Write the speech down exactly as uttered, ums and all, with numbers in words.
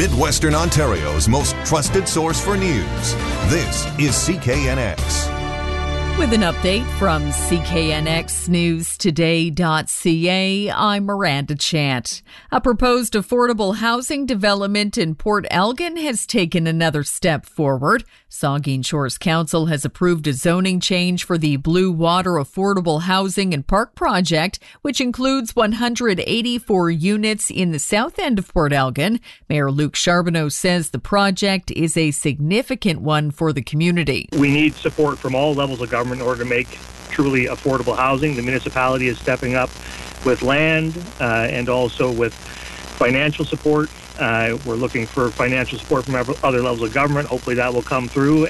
Midwestern Ontario's most trusted source for news. This is C K N X. With an update from C K N X News Today dot C A, I'm Miranda Chant. A proposed affordable housing development in Port Elgin has taken another step forward. Saugeen Shores Council has approved a zoning change for the Blue Water Affordable Housing and Park project, which includes one hundred eighty-four units in the south end of Port Elgin. Mayor Luc Charbonneau says the project is a significant one for the community. We need support from all levels of government in order to make truly affordable housing. The municipality is stepping up with land uh, and also with financial support. Uh, we're looking for financial support from other levels of government. Hopefully that will come through.